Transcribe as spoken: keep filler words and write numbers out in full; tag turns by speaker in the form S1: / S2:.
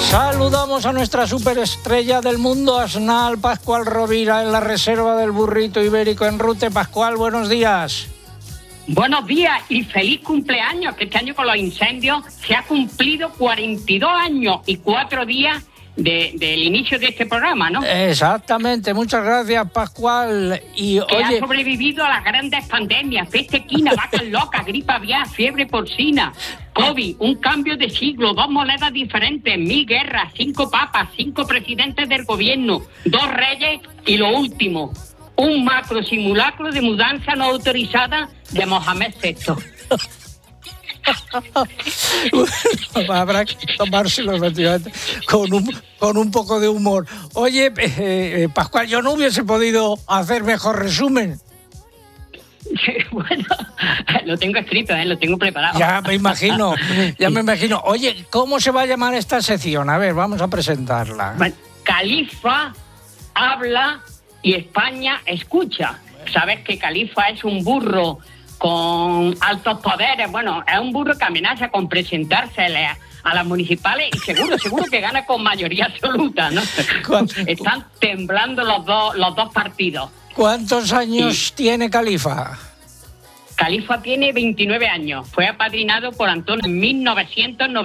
S1: Saludamos a nuestra superestrella del mundo, Asnal Pascual Rovira, en la reserva del burrito ibérico en Rute. Pascual, buenos días.
S2: Buenos días y feliz cumpleaños, que este año con los incendios se ha cumplido cuarenta y dos años y cuatro días de, del inicio de este programa, ¿no?
S1: Exactamente, muchas gracias, Pascual. Y
S2: que
S1: oye,
S2: ha sobrevivido a las grandes pandemias, peste equina, vacas locas, gripe aviar, fiebre porcina, COVID, un cambio de siglo, dos monedas diferentes, mil guerras, cinco papas, cinco presidentes del gobierno, dos reyes y lo último, un macro simulacro de mudanza no autorizada de Mohamed sexto.
S1: Bueno, habrá que tomárselo efectivamente con un, con un poco de humor. Oye, eh, eh, Pascual, yo no hubiese podido hacer mejor resumen.
S2: Bueno, lo tengo escrito, ¿eh? Lo tengo preparado.
S1: Ya me imagino, ya me imagino. Oye, ¿cómo se va a llamar esta sección? A ver, vamos a presentarla.
S2: Bueno, Califa habla y España escucha. Sabes que Califa es un burro con altos poderes. Bueno, es un burro que amenaza con presentarse a, a las municipales y seguro, seguro que gana con mayoría absoluta, ¿no? Están temblando los dos, los dos partidos.
S1: ¿Cuántos años sí. tiene Califa?
S2: Califa tiene veintinueve años. Fue apadrinado por Antonio en mil novecientos noventa.